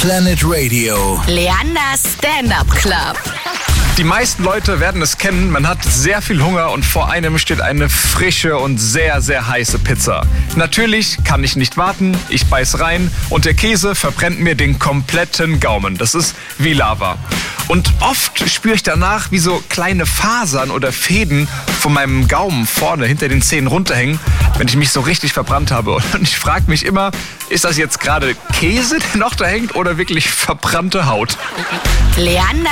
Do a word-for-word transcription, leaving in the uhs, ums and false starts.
Planet Radio. Leanders Stand-Up Club. Die meisten Leute werden es kennen, man hat sehr viel Hunger und vor einem steht eine frische und sehr, sehr heiße Pizza. Natürlich kann ich nicht warten, ich beiß rein und der Käse verbrennt mir den kompletten Gaumen. Das ist wie Lava. Und oft spüre ich danach, wie so kleine Fasern oder Fäden von meinem Gaumen vorne hinter den Zähnen runterhängen, wenn ich mich so richtig verbrannt habe. Und ich frage mich immer, ist das jetzt gerade Käse, der noch da hängt oder wirklich verbrannte Haut? Leander